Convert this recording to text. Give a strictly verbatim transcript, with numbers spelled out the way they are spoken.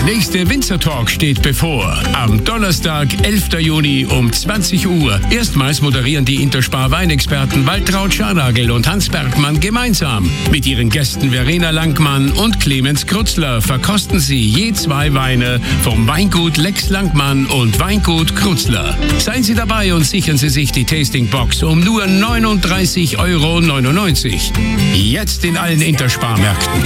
nächste Winzer Talk steht bevor. Am Donnerstag, elften Juni um zwanzig Uhr. Erstmals moderieren die Interspar Weinexperten Waltraud Scharnagel und Hans Bergmann gemeinsam. Mit ihren Gästen Verena Langmann und Clemens Krutzler verkosten sie je zwei Weine vom Weingut Lex Langmann und Weingut Krutzler. Seien Sie dabei und sichern Sie sich die Tastingbox um nur neununddreißig Euro neunundneunzig. Jetzt in allen Interspar-Märkten.